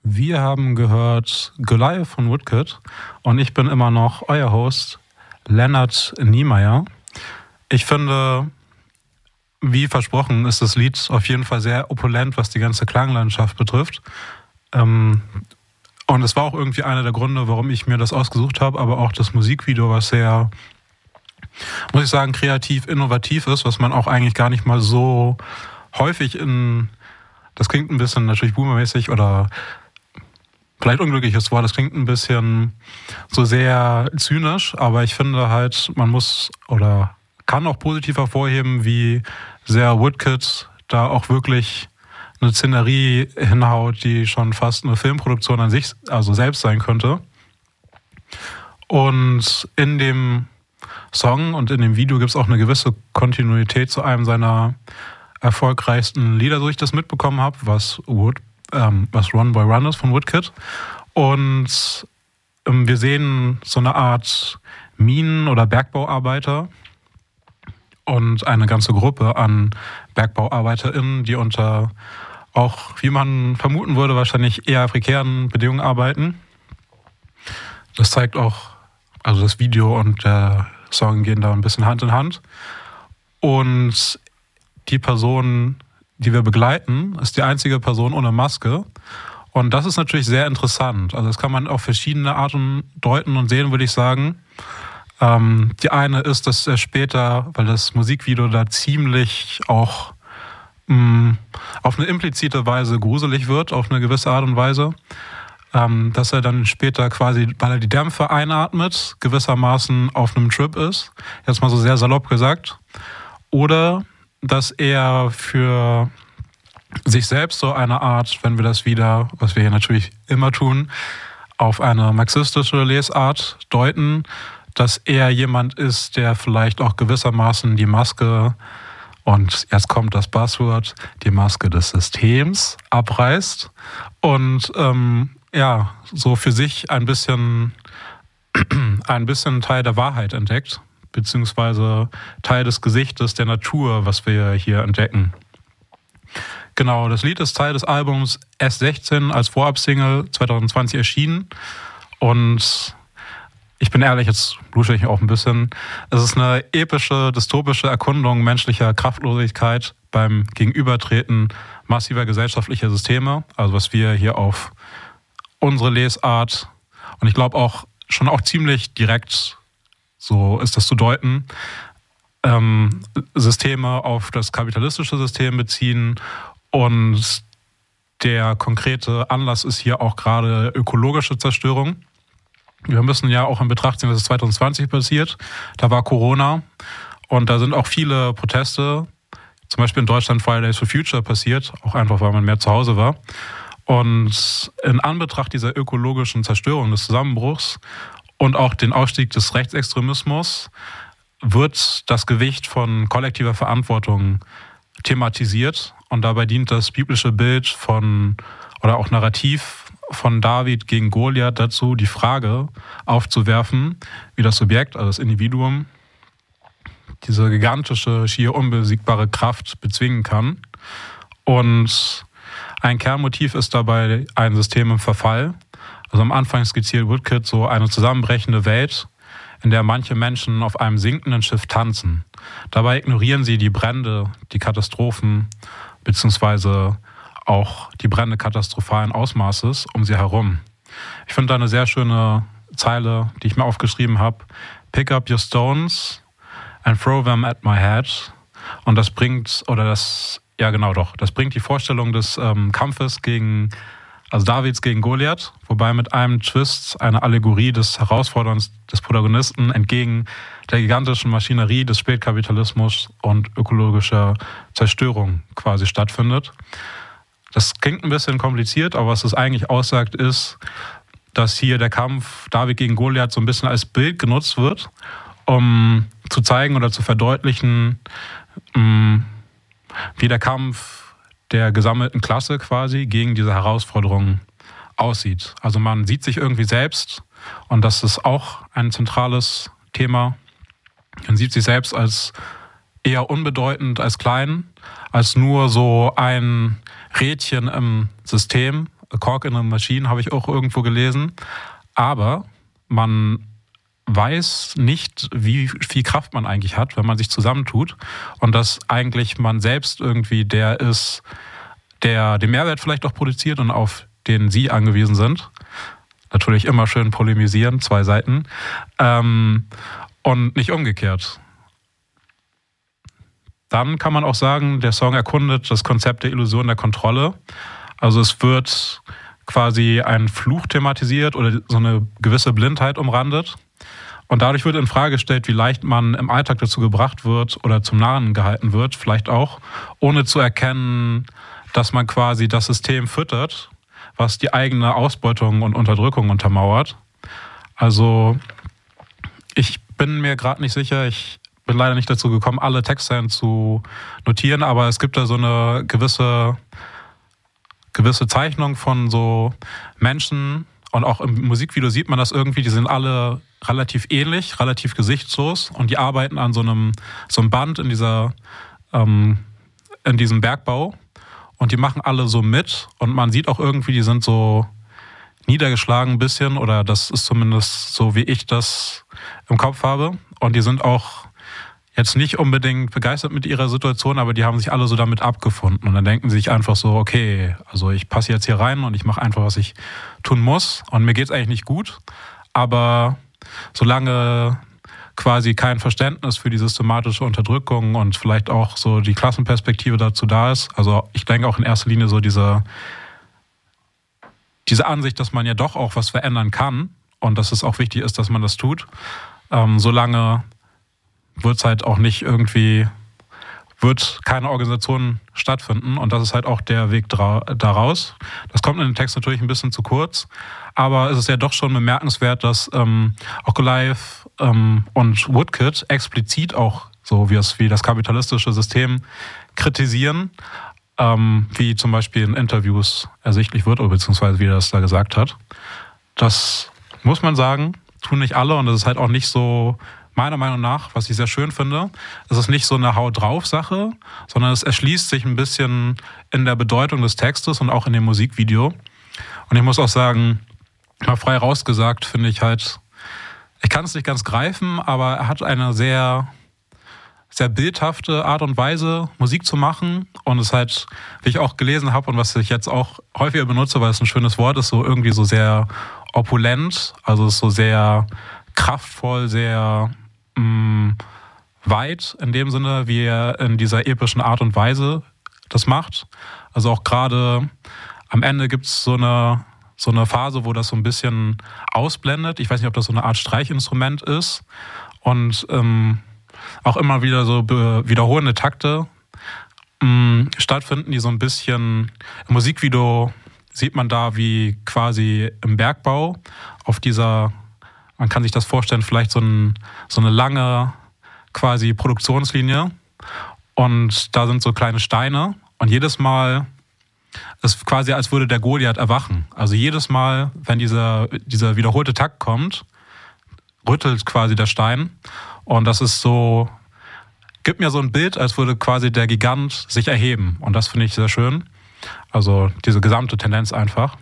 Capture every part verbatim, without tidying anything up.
Wir haben gehört Goliath von Woodkid und ich bin immer noch euer Host Lennart Niemeyer. Ich finde, wie versprochen, ist das Lied auf jeden Fall sehr opulent, was die ganze Klanglandschaft betrifft. Ähm, und es war auch irgendwie einer der Gründe, warum ich mir das ausgesucht habe, aber auch das Musikvideo, was sehr, muss ich sagen, kreativ, innovativ ist, was man auch eigentlich gar nicht mal so häufig in, das klingt ein bisschen natürlich boomermäßig oder vielleicht unglückliches Wort, das klingt ein bisschen so sehr zynisch, aber ich finde halt, man muss oder kann auch positiv hervorheben, wie sehr Woodkid da auch wirklich eine Szenerie hinhaut, die schon fast eine Filmproduktion an sich, also selbst sein könnte. Und in dem Song und in dem Video gibt es auch eine gewisse Kontinuität zu einem seiner erfolgreichsten Lieder, so ich das mitbekommen habe, was Wood Ähm, was Run Boy Run ist von Woodkid. Und ähm, wir sehen so eine Art Minen- oder Bergbauarbeiter und eine ganze Gruppe an BergbauarbeiterInnen, die unter auch, wie man vermuten würde, wahrscheinlich eher prekären Bedingungen arbeiten. Das zeigt auch, also das Video und der Song gehen da ein bisschen Hand in Hand. Und die Person, die wir begleiten, ist die einzige Person ohne Maske. Und das ist natürlich sehr interessant. Also das kann man auf verschiedene Arten deuten und sehen, würde ich sagen. Ähm, die eine ist, dass er später, weil das Musikvideo da ziemlich auch mh, auf eine implizite Weise gruselig wird, auf eine gewisse Art und Weise, ähm, dass er dann später quasi, weil er die Dämpfe einatmet, gewissermaßen auf einem Trip ist. Jetzt mal so sehr salopp gesagt. Oder dass er für sich selbst so eine Art, wenn wir das wieder, was wir hier natürlich immer tun, auf eine marxistische Lesart deuten, dass er jemand ist, der vielleicht auch gewissermaßen die Maske, und jetzt kommt das Buzzword, die Maske des Systems abreißt und ähm, ja, so für sich ein bisschen, ein bisschen Teil der Wahrheit entdeckt, beziehungsweise Teil des Gesichtes der Natur, was wir hier entdecken. Genau, das Lied ist Teil des Albums S sechzehn als Vorabsingle zwanzig zwanzig erschienen und ich bin ehrlich, jetzt lusche ich auch ein bisschen, es ist eine epische, dystopische Erkundung menschlicher Kraftlosigkeit beim Gegenübertreten massiver gesellschaftlicher Systeme, also was wir hier auf unsere Lesart und ich glaube auch schon auch ziemlich direkt, so ist das zu deuten, ähm, Systeme auf das kapitalistische System beziehen und der konkrete Anlass ist hier auch gerade ökologische Zerstörung. Wir müssen ja auch in Betracht ziehen, was ist zwanzig zwanzig passiert. Da war Corona und da sind auch viele Proteste, zum Beispiel in Deutschland Fridays for Future passiert, auch einfach, weil man mehr zu Hause war. Und in Anbetracht dieser ökologischen Zerstörung, des Zusammenbruchs und auch den Aufstieg des Rechtsextremismus wird das Gewicht von kollektiver Verantwortung thematisiert und dabei dient das biblische Bild von oder auch Narrativ von David gegen Goliath dazu, die Frage aufzuwerfen, wie das Subjekt, also das Individuum, diese gigantische, schier unbesiegbare Kraft bezwingen kann. Und ein Kernmotiv ist dabei ein System im Verfall. Also am Anfang skizziert Woodkid so eine zusammenbrechende Welt, in der manche Menschen auf einem sinkenden Schiff tanzen. Dabei ignorieren sie die Brände, die Katastrophen, beziehungsweise auch die Brände katastrophalen Ausmaßes um sie herum. Ich finde da eine sehr schöne Zeile, die ich mir aufgeschrieben habe. Pick up your stones and throw them at my head. Und das bringt, oder das, ja genau doch, das bringt die Vorstellung des ähm, Kampfes gegen Also Davids gegen Goliath, wobei mit einem Twist eine Allegorie des Herausforderns des Protagonisten entgegen der gigantischen Maschinerie des Spätkapitalismus und ökologischer Zerstörung quasi stattfindet. Das klingt ein bisschen kompliziert, aber was es eigentlich aussagt, ist, dass hier der Kampf David gegen Goliath so ein bisschen als Bild genutzt wird, um zu zeigen oder zu verdeutlichen, wie der Kampf der gesammelten Klasse quasi gegen diese Herausforderungen aussieht. Also man sieht sich irgendwie selbst und das ist auch ein zentrales Thema. Man sieht sich selbst als eher unbedeutend, als klein, als nur so ein Rädchen im System, A Cork in a Machine habe ich auch irgendwo gelesen. Aber man weiß nicht, wie viel Kraft man eigentlich hat, wenn man sich zusammentut. Und dass eigentlich man selbst irgendwie der ist, der den Mehrwert vielleicht auch produziert und auf den sie angewiesen sind. Natürlich immer schön polemisieren, zwei Seiten. Ähm, und nicht umgekehrt. Dann kann man auch sagen, der Song erkundet das Konzept der Illusion der Kontrolle. Also es wird quasi ein Fluch thematisiert oder so eine gewisse Blindheit umrandet. Und dadurch wird in Frage gestellt, wie leicht man im Alltag dazu gebracht wird oder zum Narren gehalten wird, vielleicht auch, ohne zu erkennen, dass man quasi das System füttert, was die eigene Ausbeutung und Unterdrückung untermauert. Also ich bin mir gerade nicht sicher, ich bin leider nicht dazu gekommen, alle Textzeilen zu notieren, aber es gibt da so eine gewisse, gewisse Zeichnung von so Menschen und auch im Musikvideo sieht man das irgendwie, die sind alle relativ ähnlich, relativ gesichtslos und die arbeiten an so einem, so einem Band in dieser, ähm, in diesem Bergbau. Und die machen alle so mit und man sieht auch irgendwie, die sind so niedergeschlagen ein bisschen oder das ist zumindest so, wie ich das im Kopf habe. Und die sind auch jetzt nicht unbedingt begeistert mit ihrer Situation, aber die haben sich alle so damit abgefunden. Und dann denken sie sich einfach so, okay, also ich passe jetzt hier rein und ich mache einfach, was ich tun muss. Und mir geht's eigentlich nicht gut, aber solange quasi kein Verständnis für die systematische Unterdrückung und vielleicht auch so die Klassenperspektive dazu da ist. Also ich denke auch in erster Linie so diese, diese Ansicht, dass man ja doch auch was verändern kann und dass es auch wichtig ist, dass man das tut. Ähm, solange wird es halt auch nicht irgendwie, wird keine Organisation stattfinden und das ist halt auch der Weg daraus. Das kommt in den Text natürlich ein bisschen zu kurz, aber es ist ja doch schon bemerkenswert, dass ähm, auch Goliath ähm, und Woodkid explizit auch so wie, es, wie das kapitalistische System kritisieren, ähm, wie zum Beispiel in Interviews ersichtlich wird, oder beziehungsweise wie er das da gesagt hat. Das muss man sagen, tun nicht alle und das ist halt auch nicht so, meiner Meinung nach, was ich sehr schön finde, es ist nicht so eine Haut-drauf-Sache, sondern es erschließt sich ein bisschen in der Bedeutung des Textes und auch in dem Musikvideo. Und ich muss auch sagen, mal frei rausgesagt, finde ich halt, ich kann es nicht ganz greifen, aber er hat eine sehr, sehr bildhafte Art und Weise, Musik zu machen. Und es halt, wie ich auch gelesen habe und was ich jetzt auch häufiger benutze, weil es ein schönes Wort ist, so irgendwie so sehr opulent, also es ist so sehr kraftvoll, sehr mh, weit in dem Sinne, wie er in dieser epischen Art und Weise das macht. Also auch gerade am Ende gibt es so eine, so eine Phase, wo das so ein bisschen ausblendet. Ich weiß nicht, ob das so eine Art Streichinstrument ist. Und ähm, auch immer wieder so be- wiederholende Takte mh, stattfinden, die so ein bisschen im Musikvideo sieht man da, wie quasi im Bergbau auf dieser, man kann sich das vorstellen, vielleicht so, ein, so eine lange quasi Produktionslinie und da sind so kleine Steine und jedes Mal ist quasi, als würde der Goliath erwachen. Also jedes Mal, wenn dieser, dieser wiederholte Takt kommt, rüttelt quasi der Stein und das ist so, gibt mir so ein Bild, als würde quasi der Gigant sich erheben und das finde ich sehr schön. Also diese gesamte Tendenz einfach.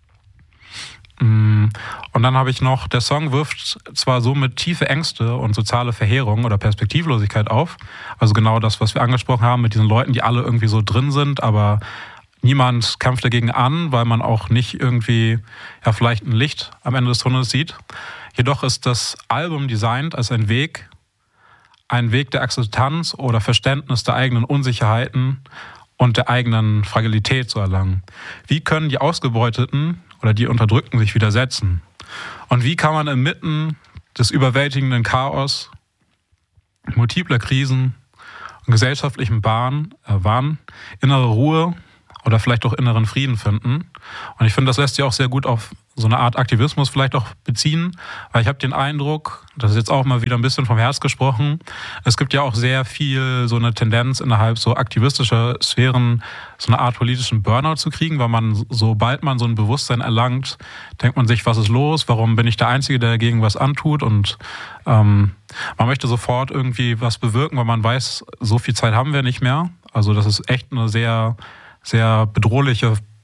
Und dann habe ich noch, der Song wirft zwar somit tiefe Ängste und soziale Verheerung oder Perspektivlosigkeit auf, also genau das, was wir angesprochen haben mit diesen Leuten, die alle irgendwie so drin sind, aber niemand kämpft dagegen an, weil man auch nicht irgendwie ja vielleicht ein Licht am Ende des Tunnels sieht. Jedoch ist das Album designt als ein Weg, ein Weg der Akzeptanz oder Verständnis der eigenen Unsicherheiten und der eigenen Fragilität zu erlangen. Wie können die Ausgebeuteten oder die Unterdrückten sich widersetzen? Und wie kann man inmitten des überwältigenden Chaos, multipler Krisen und gesellschaftlichen Bahn, äh, Wahn innere Ruhe oder vielleicht auch inneren Frieden finden? Und ich finde, das lässt sich auch sehr gut auf so eine Art Aktivismus vielleicht auch beziehen, weil ich habe den Eindruck, das ist jetzt auch mal wieder ein bisschen vom Herz gesprochen, es gibt ja auch sehr viel so eine Tendenz innerhalb so aktivistischer Sphären, so eine Art politischen Burnout zu kriegen, weil man, sobald man so ein Bewusstsein erlangt, denkt man sich, was ist los, warum bin ich der Einzige, der dagegen was antut und ähm, man möchte sofort irgendwie was bewirken, weil man weiß, so viel Zeit haben wir nicht mehr. Also das ist echt eine sehr, sehr bedrohliche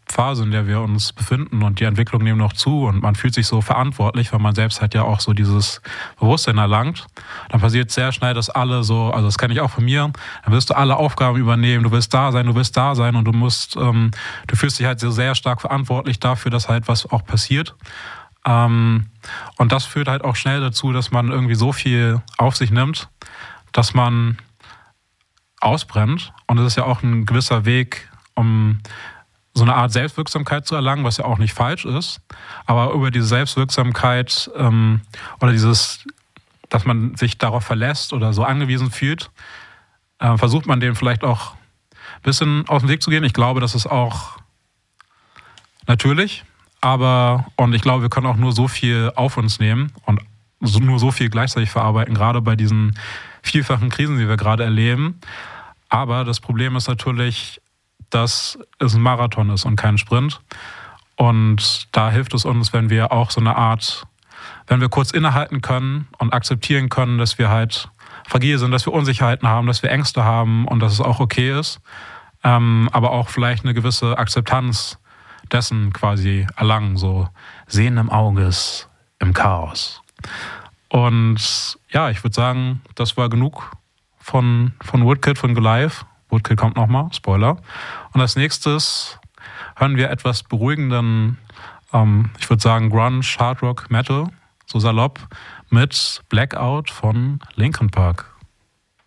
Phase, in der wir uns befinden und die Entwicklung nehmen noch zu und man fühlt sich so verantwortlich, weil man selbst halt ja auch so dieses Bewusstsein erlangt, dann passiert sehr schnell, dass alle so, also das kenne ich auch von mir, dann wirst du alle Aufgaben übernehmen, du willst da sein, du willst da sein und du musst, ähm, du fühlst dich halt so sehr stark verantwortlich dafür, dass halt was auch passiert. Ähm, und das führt halt auch schnell dazu, dass man irgendwie so viel auf sich nimmt, dass man ausbrennt. Und es ist ja auch ein gewisser Weg, um so eine Art Selbstwirksamkeit zu erlangen, was ja auch nicht falsch ist. Aber über diese Selbstwirksamkeit ähm, oder dieses, dass man sich darauf verlässt oder so angewiesen fühlt, äh, versucht man dem vielleicht auch ein bisschen aus dem Weg zu gehen. Ich glaube, das ist auch natürlich, aber und ich glaube, wir können auch nur so viel auf uns nehmen und so, nur so viel gleichzeitig verarbeiten, gerade bei diesen vielfachen Krisen, die wir gerade erleben. Aber das Problem ist natürlich, dass es ein Marathon ist und kein Sprint. Und da hilft es uns, wenn wir auch so eine Art, wenn wir kurz innehalten können und akzeptieren können, dass wir halt fragil sind, dass wir Unsicherheiten haben, dass wir Ängste haben und dass es auch okay ist, ähm, aber auch vielleicht eine gewisse Akzeptanz dessen quasi erlangen, so sehenden Auges im Chaos. Und ja, ich würde sagen, das war genug von, von Woodkid, von Goliath. Woodkid kommt nochmal, Spoiler. Und als nächstes hören wir etwas beruhigenden, ähm, ich würde sagen Grunge, Hard Rock, Metal, so salopp, mit Blackout von Linkin Park.